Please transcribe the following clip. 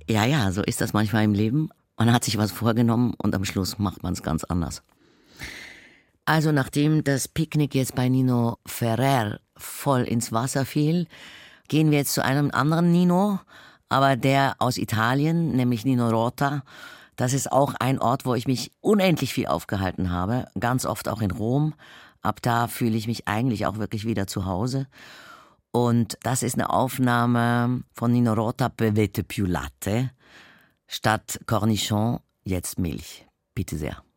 Ja, ja, so ist das manchmal im Leben. Man hat sich was vorgenommen und am Schluss macht man es ganz anders. Also nachdem das Picknick jetzt bei Nino Ferrer voll ins Wasser fiel, gehen wir jetzt zu einem anderen Nino, aber der aus Italien, nämlich Nino Rota. Das ist auch ein Ort, wo ich mich unendlich viel aufgehalten habe, ganz oft auch in Rom. Ab da fühle ich mich eigentlich auch wirklich wieder zu Hause. Und das ist eine Aufnahme von Nino Rota, Bevete più latte, statt Cornichon, jetzt Milch. Bitte sehr.